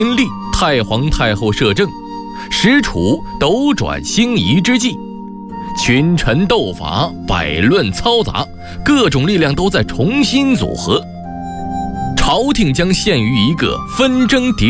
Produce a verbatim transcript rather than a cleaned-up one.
历太皇太后摄政，实处斗转星移之际，群臣斗法，百乱嘈杂，各种力量都在重新组合，朝廷将陷于一个纷争迭